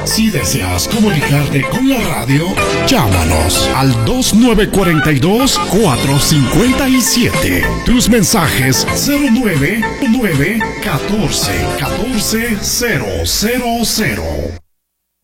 Si deseas comunicarte con la radio, llámanos al 2942-457. Tus mensajes 099 14 14 000.